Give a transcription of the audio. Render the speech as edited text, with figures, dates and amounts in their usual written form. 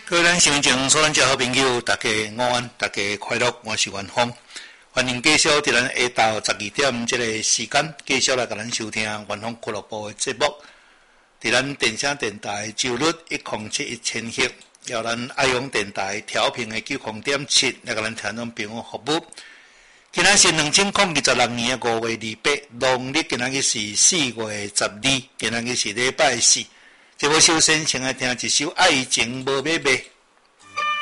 各位咱新情所咱遮好朋友，大家午安，大家快乐，我是元芳，欢迎继续伫咱下昼12点这个时间，继续来甲咱收听元芳俱乐部的节目。伫咱电声电台周日1071000赫，由咱爱用电台调频的90.7来甲咱听众朋友服务。今仔是2026年的5月28，农历今仔日是4月12，今仔日是礼拜四。这要首先先来听一首《爱情无买卖》，